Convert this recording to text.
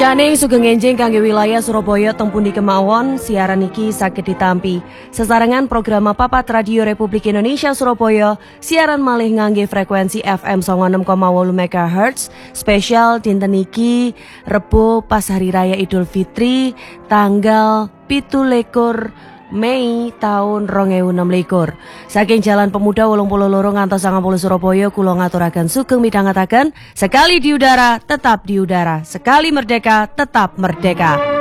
Caning sugeng enjing kangge wilayah Surabaya tempundi kemawon siaran iki saged ditampi. Sesarengan program Papat Radio Republik Indonesia Surabaya siaran malih ngangge frekuensi FM 96,8 MHz spesial dinten iki Rebo pas Hari Raya Idul Fitri tanggal 17 Mei tahun 2026. Saking Jalan Pemuda 82 ngantos 90 Surabaya kula ngaturaken sugeng midhangetaken sekali di udara tetap di udara, sekali merdeka tetap merdeka.